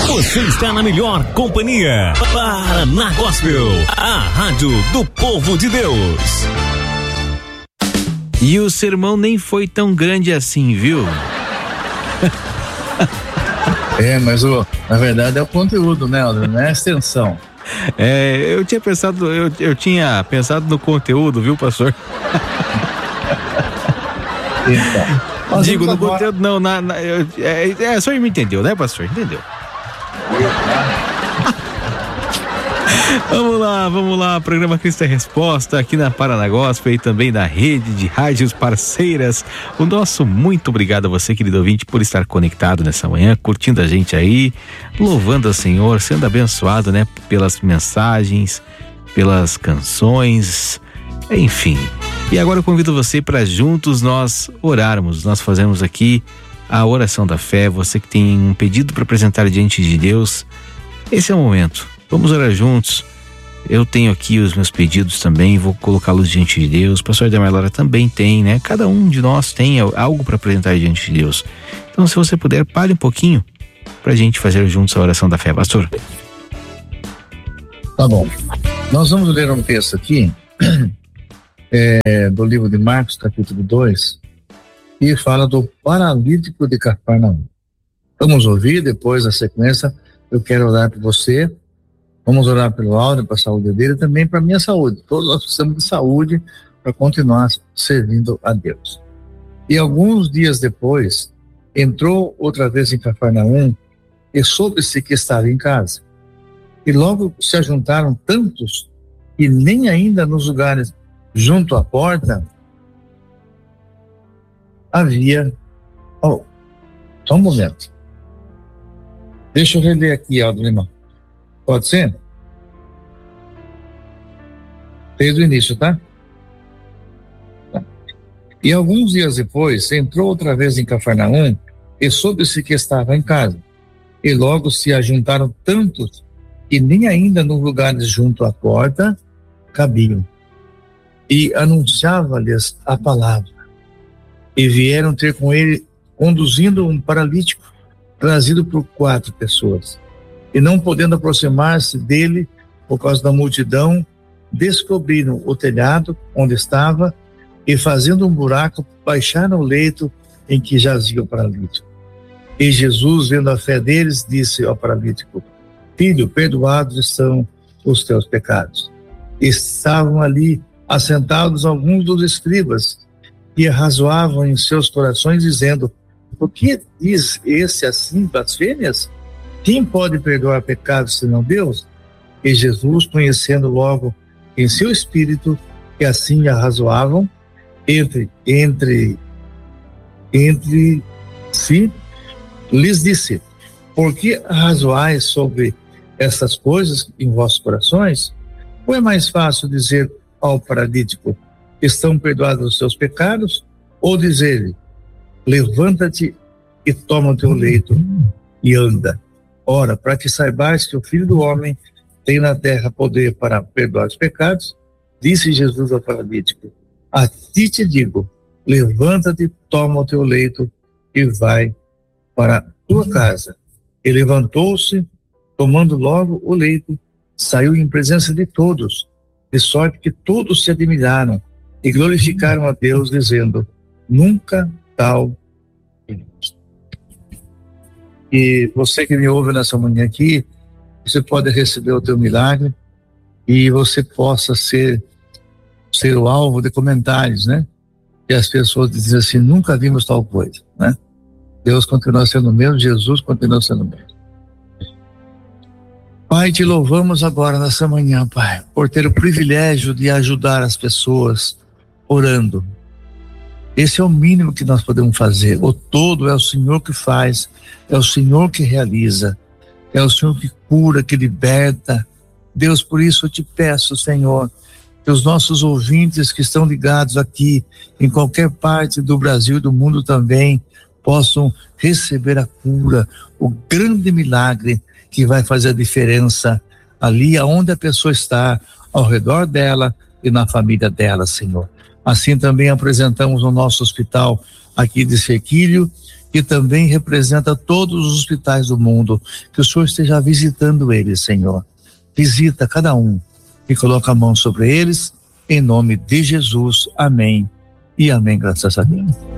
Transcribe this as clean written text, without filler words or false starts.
Você está na melhor companhia. Paraná Gospel, a rádio do povo de Deus. E o sermão nem foi tão grande assim, viu? Mas na verdade é o conteúdo, né, Aldrin? Não é a extensão. Eu tinha pensado no conteúdo, viu, pastor? Então, digo, no conteúdo não, só me entendeu, né, pastor? Entendeu? Vamos lá, programa Cristo é Resposta aqui na Paraná Gospel e também na rede de rádios parceiras. O nosso muito obrigado a você, querido ouvinte, por estar conectado nessa manhã, curtindo a gente aí, louvando ao Senhor, sendo abençoado, né, pelas mensagens, pelas canções, enfim. E agora eu convido você para juntos nós orarmos. Nós fazemos aqui a oração da fé. Você que tem um pedido para apresentar diante de Deus, esse é o momento. Vamos orar juntos. Eu tenho aqui os meus pedidos também, vou colocá-los diante de Deus. O pastor Ademar Lara também tem, né? Cada um de nós tem algo para apresentar diante de Deus. Então, se você puder, pare um pouquinho para a gente fazer juntos a oração da fé, pastor. Tá bom. Nós vamos ler um texto aqui do livro de Marcos, capítulo 2, e fala do paralítico de Cafarnaum. Vamos ouvir, depois da sequência eu quero orar por você. Vamos orar pelo Áudio, para a saúde dele e também para a minha saúde. Todos nós precisamos de saúde para continuar servindo a Deus. E alguns dias depois, entrou outra vez em Cafarnaum e soube-se que estava em casa. E logo se ajuntaram tantos que nem ainda nos lugares junto à porta havia... só um momento. Deixa eu reler aqui, Aldo Limão. Pode ser? Desde o início, tá? E alguns dias depois, entrou outra vez em Cafarnaum e soube-se que estava em casa. E logo se ajuntaram tantos que nem ainda nos lugares junto à porta cabiam. E anunciava-lhes a palavra. E vieram ter com ele, conduzindo um paralítico, trazido por 4 pessoas. E não podendo aproximar-se dele, por causa da multidão, descobriram o telhado onde estava e, fazendo um buraco, baixaram o leito em que jazia o paralítico. E Jesus, vendo a fé deles, disse ao paralítico: Filho, perdoados estão os teus pecados. Estavam ali assentados alguns dos escribas e arrazoavam em seus corações, dizendo: Por que diz esse assim blasfêmias? Quem pode perdoar pecados senão Deus? E Jesus, conhecendo logo em seu espírito que assim arrazoavam entre si, lhes disse: Por que arrazoais sobre essas coisas em vossos corações? Ou é mais fácil dizer ao paralítico: Estão perdoados os seus pecados? Ou dizer-lhe: Levanta-te e toma o teu leito e anda. Ora, para que saibais que o Filho do Homem tem na terra poder para perdoar os pecados, disse Jesus ao paralítico: A ti te digo, levanta-te, toma o teu leito e vai para a tua casa. E levantou-se, tomando logo o leito, saiu em presença de todos, de sorte que todos se admiraram e glorificaram a Deus, dizendo: Nunca tal. E você que me ouve nessa manhã aqui, você pode receber o teu milagre e você possa ser o alvo de comentários, né? E as pessoas dizem assim: nunca vimos tal coisa, né? Deus continua sendo o mesmo, Jesus continua sendo o mesmo. Pai, te louvamos agora nessa manhã, Pai, por ter o privilégio de ajudar as pessoas orando. Esse é o mínimo que nós podemos fazer. O todo é o Senhor que faz, é o Senhor que realiza, é o Senhor que cura, que liberta. Deus, por isso eu te peço, Senhor, que os nossos ouvintes que estão ligados aqui, em qualquer parte do Brasil e do mundo também, possam receber a cura, o grande milagre que vai fazer a diferença ali aonde a pessoa está, ao redor dela e na família dela, Senhor. Assim também apresentamos o nosso hospital aqui de Sequilho que também representa todos os hospitais do mundo, que o Senhor esteja visitando eles, Senhor. Visita cada um e coloca a mão sobre eles, em nome de Jesus. Amém e amém, graças a Deus.